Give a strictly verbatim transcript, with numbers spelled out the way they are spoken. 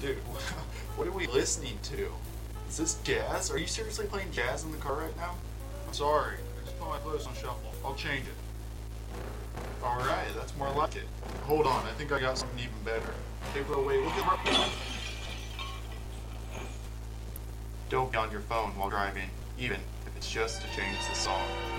Dude, what are we listening to? Is this jazz? Are you seriously playing jazz in the car right now? I'm sorry. I just put my playlist on shuffle. I'll change it. Alright, that's more like it. Hold on, I think I got something even better. Hey bro, wait, look at my... Don't be on your phone while driving, even if it's just to change the song.